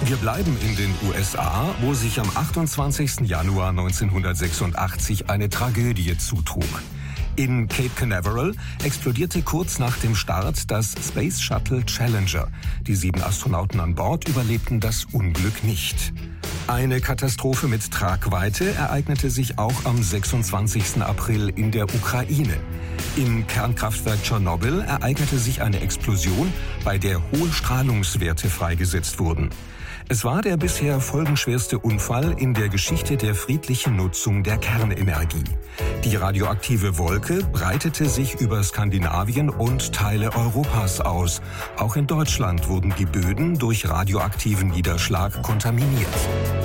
Wir bleiben in den USA, wo sich am 28. Januar 1986 eine Tragödie zutrug. In Cape Canaveral explodierte kurz nach dem Start das Space Shuttle Challenger. Die 7 Astronauten an Bord überlebten das Unglück nicht. Eine Katastrophe mit Tragweite ereignete sich auch am 26. April in der Ukraine. Im Kernkraftwerk Tschernobyl ereignete sich eine Explosion, bei der hohe Strahlungswerte freigesetzt wurden. Es war der bisher folgenschwerste Unfall in der Geschichte der friedlichen Nutzung der Kernenergie. Die radioaktive Wolke breitete sich über Skandinavien und Teile Europas aus. Auch in Deutschland wurden die Böden durch radioaktiven Niederschlag kontaminiert.